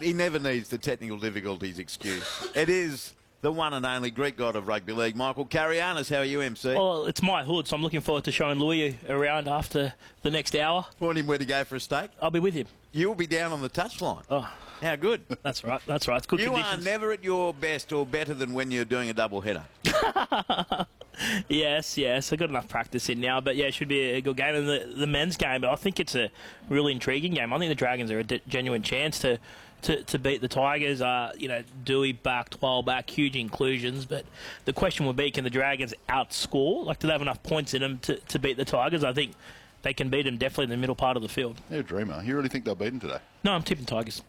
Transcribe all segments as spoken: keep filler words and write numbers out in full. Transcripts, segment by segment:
he never needs the technical difficulties excuse. It is the one and only Greek god of rugby league, Michael Carianis. How are you, M C? Well, it's my hood, so I'm looking forward to showing Louis around after the next hour. Want him where to go for a steak? I'll be with him. You'll be down on the touchline. Oh, how good. That's right, that's right. It's good you conditions. are never at your best or better than when you're doing a double header. Yes, yes. I've got enough practice in now, but yeah, it should be a good game. And the, the men's game, I think it's a really intriguing game. I think the Dragons are a d- genuine chance to, to, to beat the Tigers. Uh, you know, Dewey back, twelve back, huge inclusions. But the question will be, can the Dragons outscore? Like, do they have enough points in them to, to beat the Tigers? I think they can beat them definitely in the middle part of the field. You're a dreamer. You really think they'll beat them today? No, I'm tipping Tigers.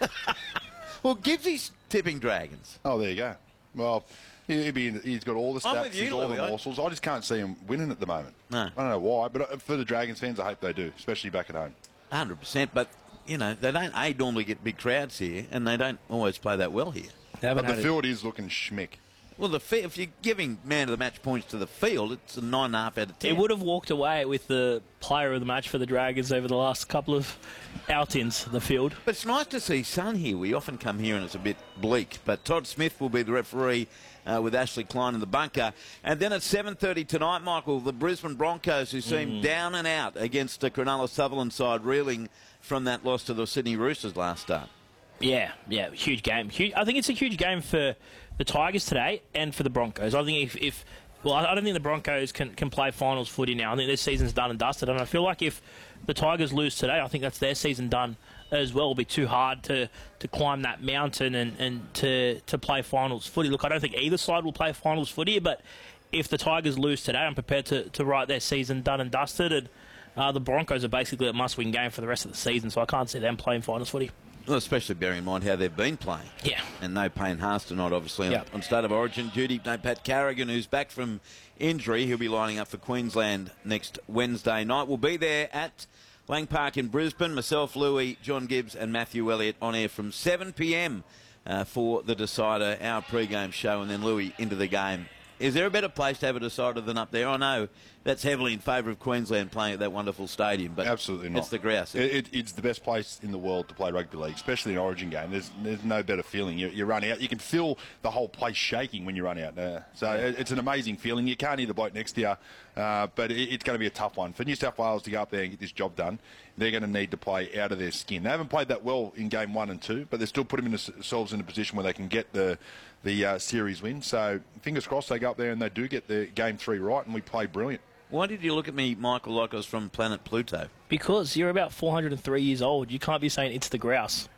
Well, Gibbsy's tipping Dragons. Oh, there you go. Well, he'd be in, he's got all the I'm stats, with you, he's all the Louis. morsels. I just can't see him winning at the moment. No. I don't know why, but for the Dragons fans, I hope they do, especially back at home. one hundred percent, but, you know, they don't, A, normally get big crowds here, and they don't always play that well here. But the field is looking schmick. Well, the fi- if you're giving man of the match points to the field, it's a nine and a half out of ten. It would have walked away with the player of the match for the Dragons over the last couple of outings, the field. But it's nice to see sun here. We often come here and it's a bit bleak. But Todd Smith will be the referee uh, with Ashley Klein in the bunker. And then at seven thirty tonight, Michael, the Brisbane Broncos, who seem Mm. down and out against the Cronulla Sutherland side, reeling from that loss to the Sydney Roosters last start. Yeah, yeah, huge game. Huge, I think it's a huge game for the Tigers today and for the Broncos. I think if, if well, I don't think the Broncos can, can play finals footy now. I think their season's done and dusted. And I feel like if the Tigers lose today, I think that's their season done as well. It'll be too hard to, to climb that mountain and, and to, to play finals footy. Look, I don't think either side will play finals footy, but if the Tigers lose today, I'm prepared to, to write their season done and dusted. And uh, the Broncos are basically a must-win game for the rest of the season, so I can't see them playing finals footy. Well, especially bearing in mind how they've been playing. Yeah. And no Payne Haas tonight, obviously, Yep. on, on State of Origin duty. No Pat Carrigan, who's back from injury. He'll be lining up for Queensland next Wednesday night. We'll be there at Lang Park in Brisbane. Myself, Louis, John Gibbs and Matthew Elliott on air from seven p m uh, for the Decider, our pre-game show, and then Louis into the game. Is there a better place to have a decider than up there? I know that's heavily in favour of Queensland playing at that wonderful stadium, but absolutely not. It's the grouse. It, it, it's the best place in the world to play rugby league, especially an Origin game. There's there's no better feeling. You, you run out, you can feel the whole place shaking when you run out. Uh, so it, it's an amazing feeling. You can't hear the bloke next to you, uh, but it, it's going to be a tough one for New South Wales to go up there and get this job done. They're going to need to play out of their skin. They haven't played that well in game one and two, but they're still putting themselves in a position where they can get the the uh, series win. So fingers crossed they go up there and they do get the game three right, and we play brilliant. Why did you look at me, Michael, like I was from planet Pluto? Because you're about four hundred three years old. You can't be saying it's the grouse.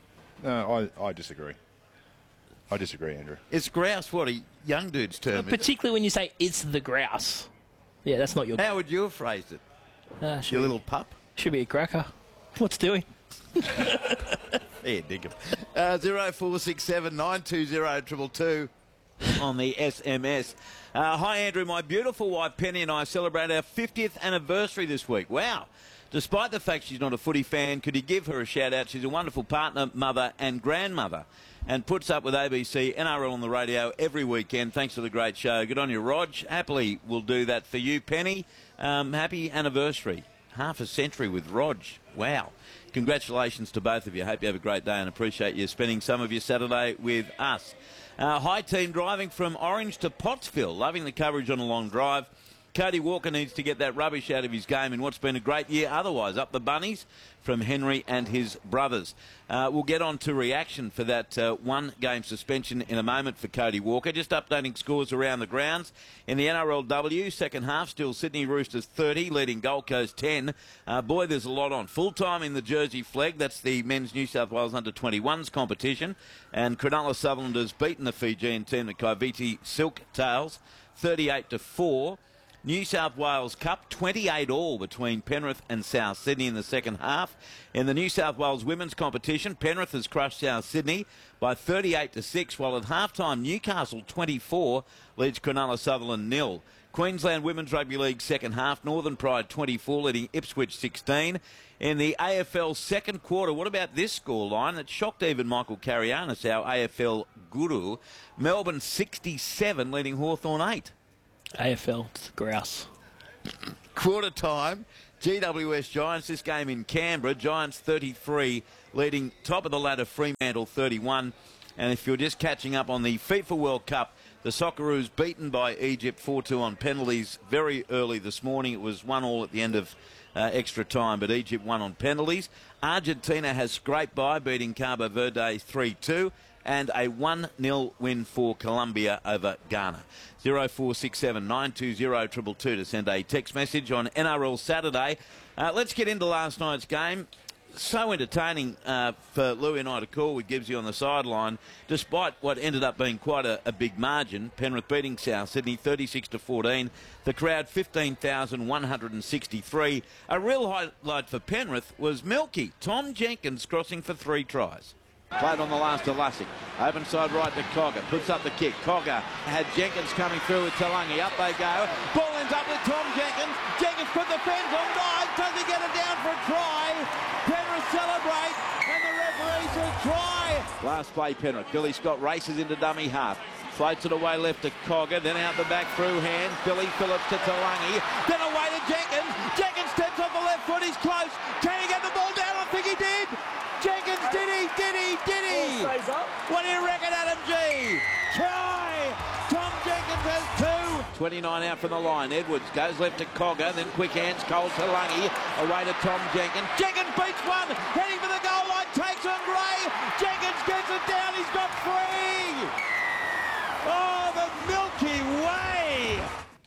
No, I, I disagree. I disagree, Andrew. It's grouse, what, a young dude's term. Particularly when you say it's the grouse. Yeah, that's not your... How would you have phrased it? Uh, Your little pup? Should be a cracker. What's doing? Yeah, dig him. Uh, zero four six seven nine two zero two two on the S M S. Uh, hi, Andrew. My beautiful wife, Penny, and I celebrate our fiftieth anniversary this week. Wow. Despite the fact she's not a footy fan, could you give her a shout-out? She's a wonderful partner, mother and grandmother, and puts up with A B C N R L on the radio every weekend. Thanks for the great show. Good on you, Rog. Happily we'll do that for you, Penny. Um, happy anniversary. Half a century with Rog. Wow. Congratulations to both of you. Hope you have a great day and appreciate you spending some of your Saturday with us. Uh, hi, team. Driving from Orange to Pottsville. Loving the coverage on a long drive. Cody Walker needs to get that rubbish out of his game in what's been a great year otherwise. Up the bunnies from Henry and his brothers. Uh, we'll get on to reaction for that uh, one-game suspension in a moment for Cody Walker. Just updating scores around the grounds. In the N R L W, second half, still Sydney Roosters thirty, leading Gold Coast ten. Uh, boy, there's a lot on. Full-time in the Jersey Flag. That's the men's New South Wales under twenty-ones competition. And Cronulla Sutherland has beaten the Fijian team, the Kaiviti Silk Tails, thirty-eight to four. New South Wales Cup, twenty-eight all between Penrith and South Sydney in the second half. In the New South Wales women's competition, Penrith has crushed South Sydney by thirty-eight to six, while at halftime Newcastle twenty-four leads Cronulla Sutherland nil. Queensland Women's Rugby League second half, Northern Pride twenty-four leading Ipswich sixteen. In the A F L second quarter, what about this scoreline? It shocked even Michael Carianis, our A F L guru. Melbourne sixty-seven leading Hawthorn eight. A F L, it's the grouse. Quarter time, G W S Giants, this game in Canberra. Giants thirty-three, leading top of the ladder Fremantle thirty-one. And if you're just catching up on the FIFA World Cup, the Socceroos beaten by Egypt four two on penalties very early this morning. It was one all at the end of uh, extra time, but Egypt won on penalties. Argentina has scraped by, beating Cabo Verde three two. And a one nil win for Colombia over Ghana. zero four six seven nine two zero two two two to send a text message on N R L Saturday. Uh, let's get into last night's game. So entertaining uh, for Louis and I to call with Gibbsy on the sideline, despite what ended up being quite a, a big margin. Penrith beating South Sydney thirty-six to fourteen. The crowd fifteen thousand one hundred sixty-three. A real highlight for Penrith was Milky, Tom Jenkins, crossing for three tries. Played on the last to Lussick. Open side right to Cogger. Puts up the kick. Cogger had Jenkins coming through with Talangi. Up they go. Ball ends up with Tom Jenkins. Jenkins put the fence on. Dive. Does he get it down for a try? Penrith celebrate. And the referee says try. Last play Penrith. Billy Scott races into dummy half. Floats it away left to Cogger. Then out the back through hands. Billy Phillips to Talangi. Then away to Jenkins. Jenkins steps off the left foot. He's close. Can he get the ball down? I think he did. Jenkins, did he, did he, did he? What do you reckon, Adam G? Try! Tom Jenkins has two. twenty-nine out from the line. Edwards goes left to Cogger, then quick hands, Cole Talangi. Away to Tom Jenkins. Jenkins beats one, heading for the goal line, takes on Gray. Jenkins gets it down, he's got three. Oh, the Milky Way!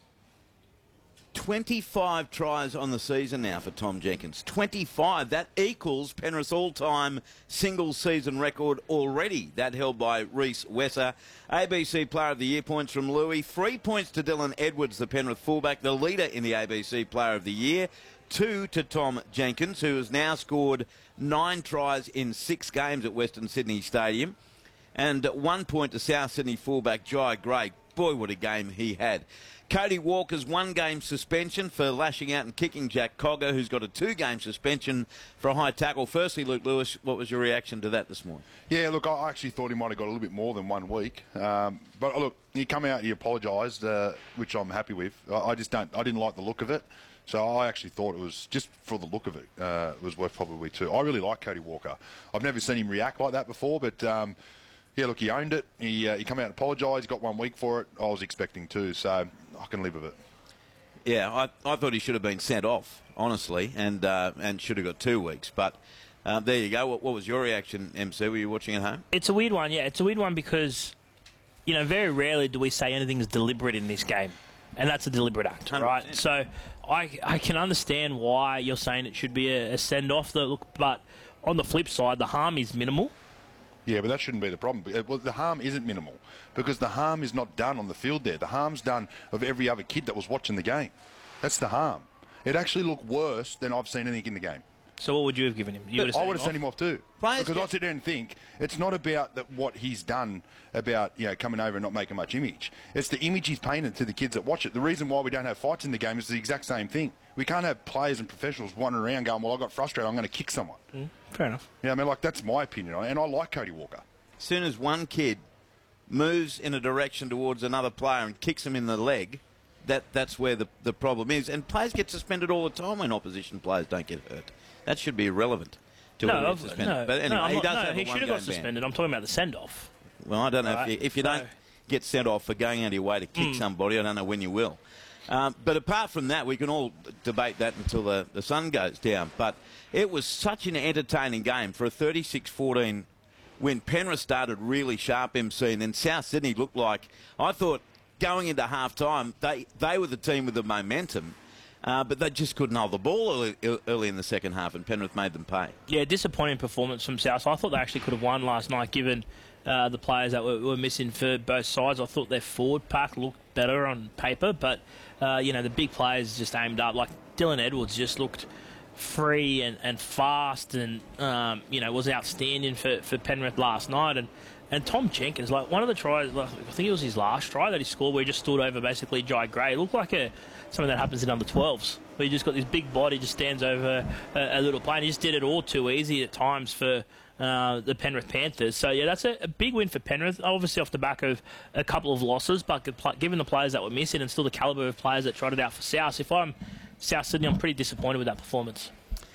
twenty-five tries on the season now for Tom Jenkins. twenty-five. That equals Penrith's all-time single-season record already. That held by Reece Wesser. A B C Player of the Year points from Louis. Three points to Dylan Edwards, the Penrith fullback, the leader in the A B C Player of the Year. Two to Tom Jenkins, who has now scored nine tries in six games at Western Sydney Stadium. And one point to South Sydney fullback Jai Gray. Boy, what a game he had. Cody Walker's one-game suspension for lashing out and kicking Jack Cogger, who's got a two-game suspension for a high tackle. Firstly, Luke Lewis, what was your reaction to that this morning? Yeah, look, I actually thought he might have got a little bit more than one week. Um, but look, he come out, he apologised, uh, which I'm happy with. I, I just don't, I didn't like the look of it. So I actually thought it was, just for the look of it, uh, it was worth probably two. I really like Cody Walker. I've never seen him react like that before, but... Um, Yeah, look, he owned it. He uh, he come out and apologised. He got one week for it. I was expecting two, so I can live with it. Yeah, I, I thought he should have been sent off, honestly, and uh, and should have got two weeks. But uh, there you go. What, what was your reaction, M C? Were you watching at home? It's a weird one, yeah. It's a weird one because, you know, very rarely do we say anything's deliberate in this game. And that's a deliberate act, one hundred percent. right? So I I can understand why you're saying it should be a, a send-off, look, but on the flip side, the harm is minimal. Yeah, but that shouldn't be the problem. Well, the harm isn't minimal because the harm is not done on the field there. The harm's done of every other kid that was watching the game. That's the harm. It actually looked worse than I've seen anything in the game. So what would you have given him? You would have I would have sent him off too. Players because get... I sit there and think it's not about that what he's done about you know coming over and not making much image. It's the image he's painted to the kids that watch it. The reason why we don't have fights in the game is the exact same thing. We can't have players and professionals wandering around going, well, I got frustrated, I'm going to kick someone. Mm, fair enough. Yeah, I mean, like, that's my opinion, and I like Cody Walker. As soon as one kid moves in a direction towards another player and kicks him in the leg, that, that's where the, the problem is. And players get suspended all the time when opposition players don't get hurt. That should be irrelevant to no, whether I've, he's suspended. no, but anyway, no, he does no, have he a should have got suspended. ban. I'm talking about the send-off. Well, I don't know right. if you, if you so, don't get sent off for going out of your way to kick mm. somebody, I don't know when you will. Um, but apart from that, we can all debate that until the, the sun goes down. But it was such an entertaining game for a thirty-six fourteen when Penrith started really sharp, M C, and then South Sydney looked like, I thought going into half-time, they, they were the team with the momentum, uh, but they just couldn't hold the ball early, early in the second half, and Penrith made them pay. Yeah, disappointing performance from South. I thought they actually could have won last night, given uh, the players that were, were missing for both sides. I thought their forward pack looked better on paper, but, uh, you know, the big players just aimed up. Like, Dylan Edwards just looked free and, and fast and, um, you know, was outstanding for, for Penrith last night. And, and Tom Jenkins, like, one of the tries, like, I think it was his last try that he scored where he just stood over basically Jai Gray. It looked like a, something that happens in under twelves, where you just got this big body, just stands over a, a little play, and he just did it all too easy at times for uh, the Penrith Panthers. So, yeah, that's a, a big win for Penrith, obviously off the back of a couple of losses, but given the players that were missing and still the calibre of players that trotted out for South, if I'm South Sydney, I'm pretty disappointed with that performance.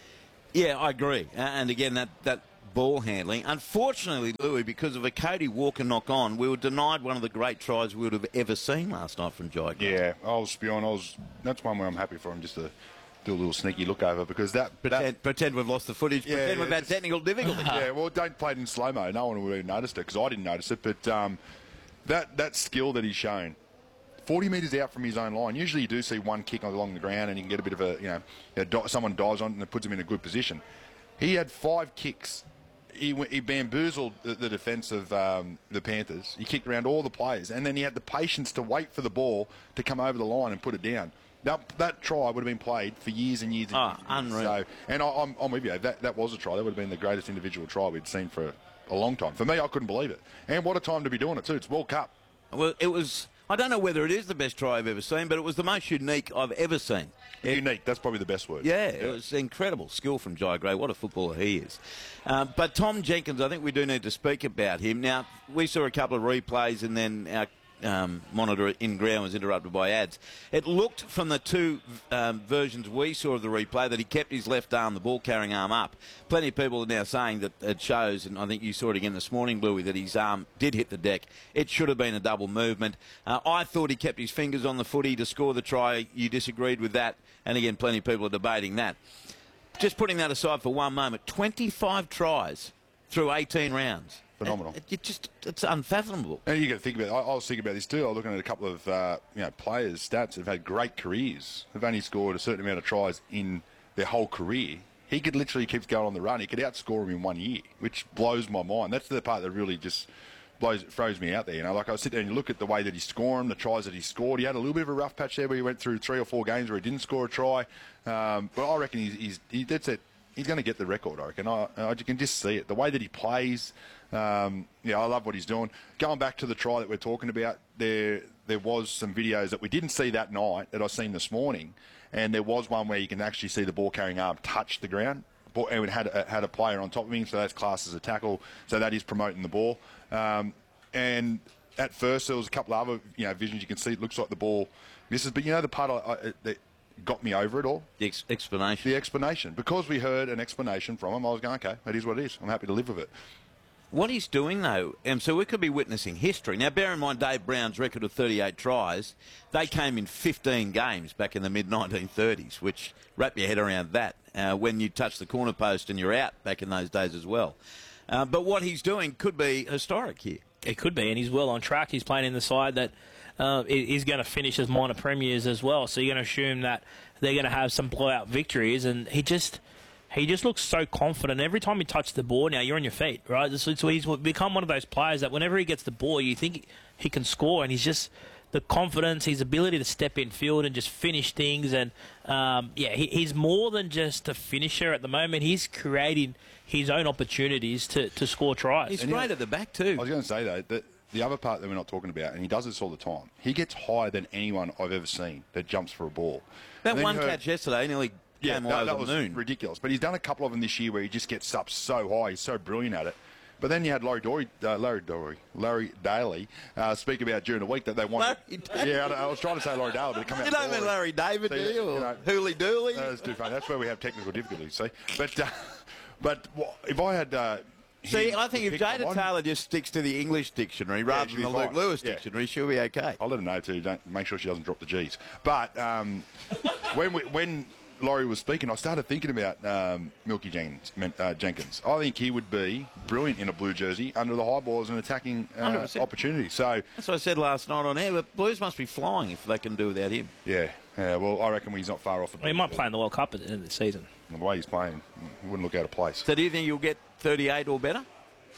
Yeah, I agree. Uh, and again, that, that ball handling. Unfortunately, Louis, because of a Cody Walker knock-on, we were denied one of the great tries we would have ever seen last night from Jai Gray. Yeah, I was spewing. I was. That's one where I'm happy for him just to do a little sneaky look over because that Pretend, that, pretend we've lost the footage. Yeah, pretend yeah, we've had just- technical difficulty. yeah, well, don't play it in slow mo. No one would have noticed it because I didn't notice it. But um, that that skill that he's shown, forty metres out from his own line. Usually, you do see one kick along the ground, and you can get a bit of a you know, you know di- someone dives on it and it puts him in a good position. He had five kicks. He, went- he bamboozled the, the defence of um, the Panthers. He kicked around all the players, and then he had the patience to wait for the ball to come over the line and put it down. That, that try would have been played for years and years and Oh, years. and years. unreal. So, and I, I'm, I'm with you. That, that was a try. That would have been the greatest individual try we'd seen for a long time. For me, I couldn't believe it. And what a time to be doing it, too. It's World Cup. Well, it was... I don't know whether it is the best try I've ever seen, but it was the most unique I've ever seen. It- Unique. That's probably the best word. Yeah, it was incredible skill from Jai Gray. What a footballer he is. Um, but Tom Jenkins, I think we do need to speak about him. Now, we saw a couple of replays and then our um, monitor in ground was interrupted by ads. It looked from the two um, versions we saw of the replay that he kept his left arm, the ball-carrying arm, up. Plenty of people are now saying that it shows, and I think you saw it again this morning, Bluey, that his arm did hit the deck. It should have been a double movement. Uh, I thought he kept his fingers on the footy to score the try. You disagreed with that, and again, plenty of people are debating that. Just putting that aside for one moment, twenty-five tries through eighteen rounds. Phenomenal. It, it just, it's unfathomable. And you got to think about it. I, I was thinking about this too. I was looking at a couple of uh, you know players' stats that have had great careers. They've only scored a certain amount of tries in their whole career. He could literally keep going on the run. He could outscore him in one year, which blows my mind. That's the part that really just blows, throws me out there. You know, like I sit there and you look at the way that he scored them, the tries that he scored. He had a little bit of a rough patch there where he went through three or four games where he didn't score a try. Um, but I reckon he's, he's he, that's it. He's going to get the record, I reckon. I, I you can just see it. The way that he plays, um, yeah, I love what he's doing. Going back to the try that we're talking about, there there was some videos that we didn't see that night that I seen this morning, and there was one where you can actually see the ball-carrying arm touch the ground, ball, and it had, a, had a player on top of him, so that's classed as a tackle, so that is promoting the ball. Um, and at first, there was a couple of other you know, visions you can see. It looks like the ball misses, but you know the part I, I, that got me over it all? The ex- explanation. The explanation. Because we heard an explanation from him, I was going, okay, that is what it is. I'm happy to live with it. What he's doing, though, um, so we could be witnessing history. Now, bear in mind Dave Brown's record of thirty-eight tries. They came in fifteen games back in the mid nineteen thirties, which, wrap your head around that, uh, when you touch the corner post and you're out back in those days as well. Uh, but what he's doing could be historic here. It could be, and he's well on track. He's playing in the side that uh, is going to finish as minor premiers as well. So you're going to assume that they're going to have some blowout victories, and he just he just looks so confident. Every time he touches the ball now, you're on your feet, right? So, so he's become one of those players that whenever he gets the ball, you think he can score, and he's just the confidence, his ability to step in field and just finish things. And, um, yeah, he, he's more than just a finisher at the moment. He's creating his own opportunities to, to score tries. He's And great you know- at the back, too. I was going to say, though, that the other part that we're not talking about, and he does this all the time, he gets higher than anyone I've ever seen that jumps for a ball. That And then one you heard- catch yesterday nearly Yeah, came that, away that with was the moon. ridiculous. But he's done a couple of them this year where he just gets up so high. He's so brilliant at it. But then you had Larry Dory, uh, Larry Dory, Larry Daly uh, speak about during the week that they want. Larry Daly? Yeah, I, I was trying to say Larry Daly, but it come out. You don't Dory. mean Larry David, So, do you? Or you know, Hooly Dooley? That's too funny. That's where we have technical difficulties. See, but uh, but wha- if I had. Uh, See, him I think to if pick Jada one- Taylor just sticks to the English dictionary rather she'll than be the Luke fine. Lewis Yeah. dictionary, she'll be okay. I'll let her know too. Don't make sure she doesn't drop the G's. But um, when we, when Laurie was speaking, I started thinking about um, Milky Jenkins, uh, Jenkins. I think he would be brilliant in a blue jersey under the high balls and attacking one hundred uh, percent. opportunity. So That's what I said last night on air, but Blues must be flying if they can do without him. yeah, yeah. Well, I reckon he's not far off. He might play in the World Cup at the end of the season. The way he's playing, he wouldn't look out of place. So do you think you'll get thirty-eight or better?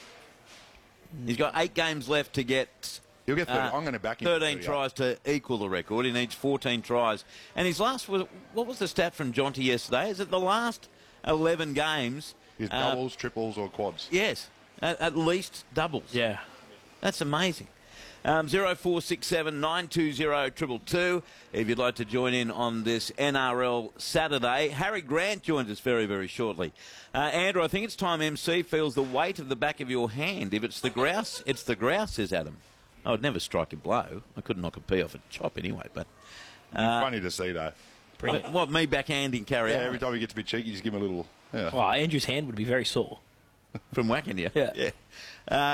He's got eight games left to get He'll get thirty. uh, I'm going to back him. for thirteen thirty-eight. tries to equal the record. He needs fourteen tries. And his last was, what was the stat from Jonty yesterday? Is it the last eleven games? His uh, doubles, triples, or quads. Yes, at, at least doubles. Yeah. That's amazing. Um, zero four six seven nine two zero two two if you'd like to join in on this N R L Saturday. Harry Grant joins us very, very shortly. Uh, Andrew, I think it's time M C feels the weight of the back of your hand. If it's the grouse, it's the grouse, says Adam. I would never strike a blow. I couldn't knock a pea off a chop anyway, but... Uh, Funny to see though. Bring it. What, me backhanding carry Yeah, out? every time he gets a bit cheeky, just give him a little. Yeah. Oh, Andrew's hand would be very sore. From whacking you? Yeah. yeah. Uh,